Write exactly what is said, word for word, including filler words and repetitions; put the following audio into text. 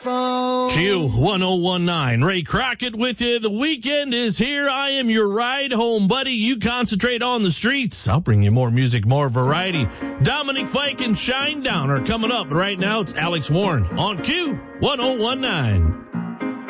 phone. Q ten nineteen, Ray Crockett with you. The weekend is here. I am your ride home buddy. You concentrate on the streets. I'll bring you more music, more variety. Dominic Fike and Shinedown are coming up. Right now, it's Alex Warren on Q ten nineteen.